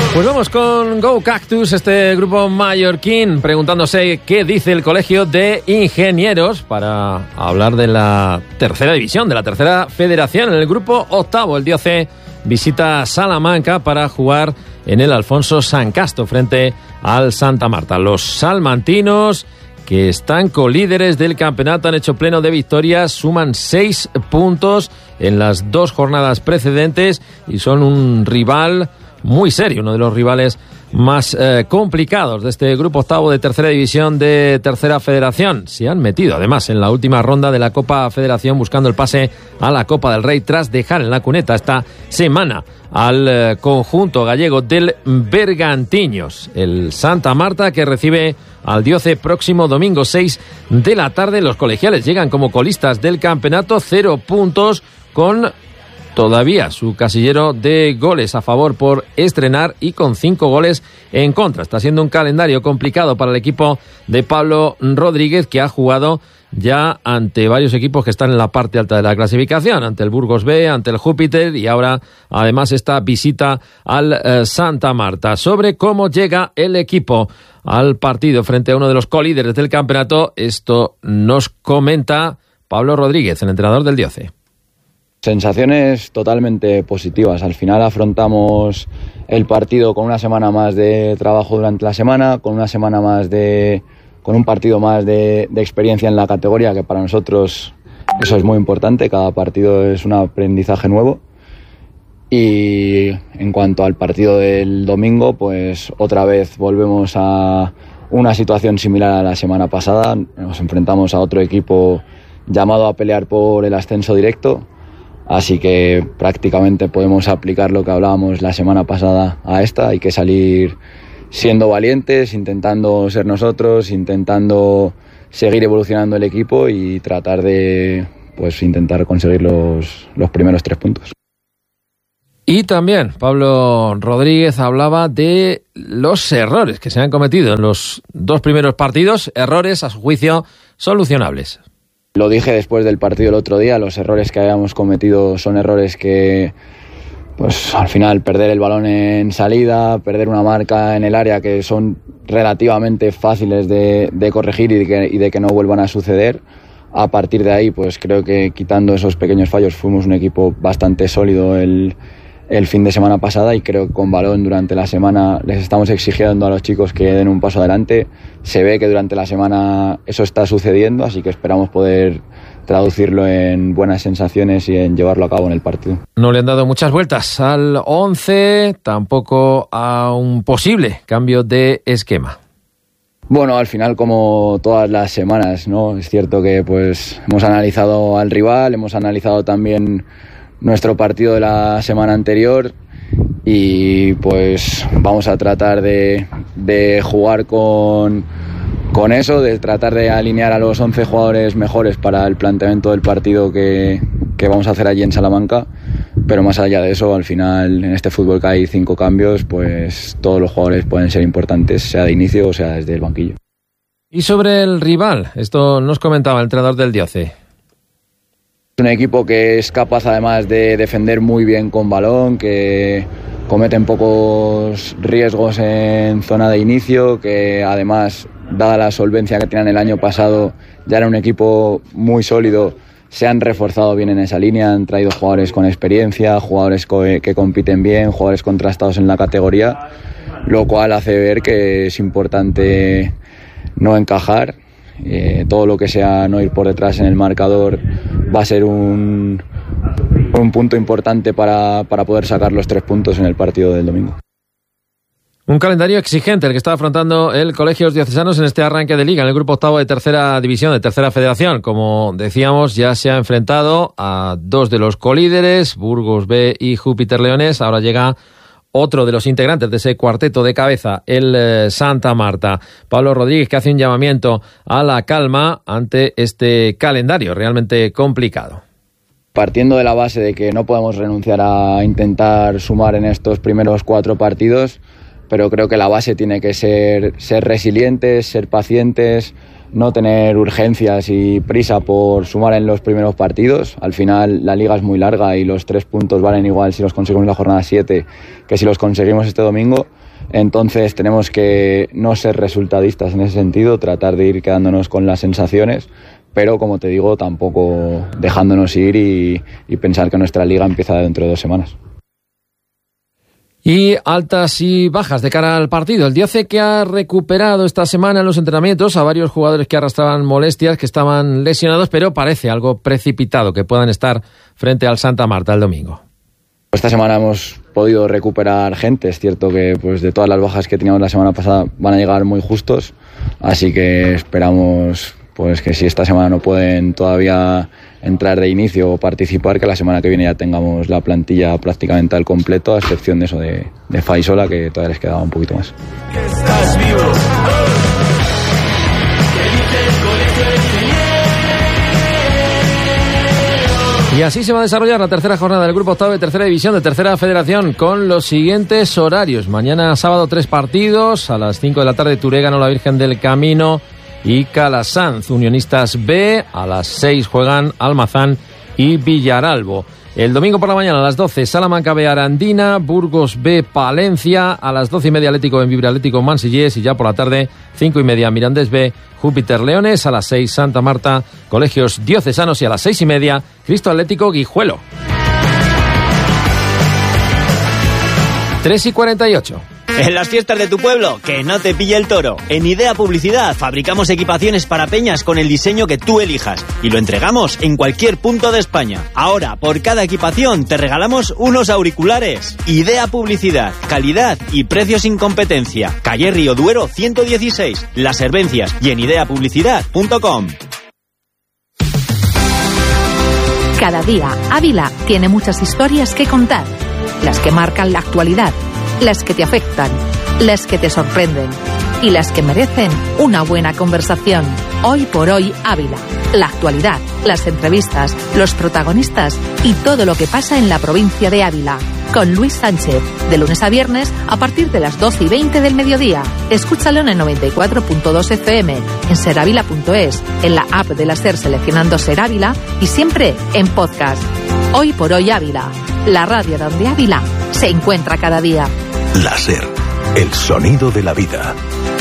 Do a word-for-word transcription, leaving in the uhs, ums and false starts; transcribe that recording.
Pues vamos con Go Cactus, este grupo mallorquín, preguntándose qué dice el Colegio de Ingenieros para hablar de la tercera división, de la tercera federación. En el grupo octavo, el Dioce visita Salamanca para jugar en el Alfonso San Casto frente al Santa Marta. Los salmantinos, que están colíderes del campeonato, han hecho pleno de victorias, suman seis puntos en las dos jornadas precedentes y son un rival muy serio, uno de los rivales más eh, complicados de este grupo octavo de tercera división de tercera federación. Se han metido además en la última ronda de la Copa Federación buscando el pase a la Copa del Rey tras dejar en la cuneta esta semana al eh, conjunto gallego del Bergantiños. El Santa Marta, que recibe al Dioce próximo domingo seis de la tarde. Los colegiales llegan como colistas del campeonato, cero puntos, con todavía su casillero de goles a favor por estrenar y con cinco goles en contra. Está siendo un calendario complicado para el equipo de Pablo Rodríguez, que ha jugado ya ante varios equipos que están en la parte alta de la clasificación, ante el Burgos B, ante el Júpiter y ahora además esta visita al eh, Santa Marta. Sobre cómo llega el equipo al partido frente a uno de los colíderes del campeonato, esto nos comenta Pablo Rodríguez, el entrenador del Dioce. Sensaciones totalmente positivas. Al final afrontamos el partido con una semana más de trabajo durante la semana, con una semana más de, con un partido más de, de experiencia en la categoría, que para nosotros eso es muy importante. Cada partido es un aprendizaje nuevo. Y en cuanto al partido del domingo, pues otra vez volvemos a una situación similar a la semana pasada. Nos enfrentamos a otro equipo llamado a pelear por el ascenso directo. Así que prácticamente podemos aplicar lo que hablábamos la semana pasada a esta. Hay que salir siendo valientes, intentando ser nosotros, intentando seguir evolucionando el equipo y tratar de pues intentar conseguir los, los primeros tres puntos. Y también Pablo Rodríguez hablaba de los errores que se han cometido en los dos primeros partidos, errores a su juicio solucionables. Lo dije después del partido el otro día, los errores que habíamos cometido son errores que, pues al final, perder el balón en salida, perder una marca en el área, que son relativamente fáciles de, de corregir y de, que, y de que no vuelvan a suceder. A partir de ahí, pues creo que quitando esos pequeños fallos fuimos un equipo bastante sólido el, el fin de semana pasada, y creo que con balón durante la semana les estamos exigiendo a los chicos que den un paso adelante. Se ve que durante la semana eso está sucediendo, así que esperamos poder traducirlo en buenas sensaciones y en llevarlo a cabo en el partido. No le han dado muchas vueltas al once, tampoco a un posible cambio de esquema. Bueno, al final, como todas las semanas, ¿no? Es cierto que pues hemos analizado al rival, hemos analizado también nuestro partido de la semana anterior y pues vamos a tratar de, de jugar con, con eso, de tratar de alinear a los once jugadores mejores para el planteamiento del partido que, que vamos a hacer allí en Salamanca. Pero más allá de eso, al final en este fútbol que hay cinco cambios, pues todos los jugadores pueden ser importantes, sea de inicio o sea desde el banquillo. Y sobre el rival, esto nos comentaba el entrenador del Dioce. Es un equipo que es capaz además de defender muy bien con balón, que cometen pocos riesgos en zona de inicio, que además, dada la solvencia que tenían el año pasado, ya era un equipo muy sólido. Se han reforzado bien en esa línea, han traído jugadores con experiencia, jugadores que compiten bien, jugadores contrastados en la categoría, lo cual hace ver que es importante no encajar. Eh, todo lo que sea no ir por detrás en el marcador va a ser un, un punto importante para, para poder sacar los tres puntos en el partido del domingo. Un calendario exigente el que está afrontando el Colegios Diocesanos en este arranque de liga, en el grupo octavo de tercera división, de tercera federación. Como decíamos, ya se ha enfrentado a dos de los colíderes, Burgos B y Júpiter Leones. Ahora llega otro de los integrantes de ese cuarteto de cabeza, el eh, Santa Marta. Pablo Rodríguez, que hace un llamamiento a la calma ante este calendario realmente complicado. Partiendo de la base de que no podemos renunciar a intentar sumar en estos primeros cuatro partidos, pero creo que la base tiene que ser, ser resilientes, ser pacientes, no tener urgencias y prisa por sumar en los primeros partidos. Al final la liga es muy larga y los tres puntos valen igual si los conseguimos en la jornada siete que si los conseguimos este domingo. Entonces tenemos que no ser resultadistas en ese sentido, tratar de ir quedándonos con las sensaciones, pero como te digo, tampoco dejándonos ir y, y pensar que nuestra liga empieza dentro de dos semanas. Y altas y bajas de cara al partido. El Dioce, que ha recuperado esta semana en los entrenamientos a varios jugadores que arrastraban molestias, que estaban lesionados, pero parece algo precipitado que puedan estar frente al Santa Marta el domingo. Esta semana hemos podido recuperar gente. Es cierto que pues de todas las bajas que teníamos la semana pasada van a llegar muy justos, así que esperamos pues que si esta semana no pueden todavía entrar de inicio o participar, que la semana que viene ya tengamos la plantilla prácticamente al completo, a excepción de eso de, de Faisola, que todavía les quedaba un poquito más. Estás vivo. Y así se va a desarrollar la tercera jornada del Grupo Octavo de Tercera División de Tercera Federación, con los siguientes horarios. Mañana sábado tres partidos, a las cinco de la tarde Turégano, la Virgen del Camino y Calasanz. Unionistas B, a las seis juegan Almazán y Villaralbo. El domingo por la mañana a las doce, Salamanca B, Arandina, Burgos B, Palencia, a las doce y media Atlético Benvibre, Atlético Mansillés, y ya por la tarde, cinco y media Mirandés B, Júpiter Leones, a las seis Santa Marta, Colegios Diocesanos, y a las seis y media Cristo Atlético Guijuelo. tres y cuarenta y ocho. En las fiestas de tu pueblo, que no te pille el toro. En Idea Publicidad fabricamos equipaciones para peñas con el diseño que tú elijas y lo entregamos en cualquier punto de España. Ahora, por cada equipación te regalamos unos auriculares. Idea Publicidad, calidad y precios sin competencia. Calle Río Duero ciento dieciséis, Las Servencias, y en idea publicidad punto com. Cada día, Ávila tiene muchas historias que contar. Las que marcan la actualidad, las que te afectan, las que te sorprenden y las que merecen una buena conversación. Hoy por hoy Ávila. La actualidad, las entrevistas, los protagonistas y todo lo que pasa en la provincia de Ávila. Con Luis Sánchez, de lunes a viernes a partir de las doce y veinte del mediodía. Escúchalo en el noventa y cuatro punto dos F M, en serávila punto es, en la app de la SER seleccionando Ser Ávila y siempre en podcast. Hoy por hoy Ávila, la radio donde Ávila se encuentra cada día. La SER, el sonido de la vida.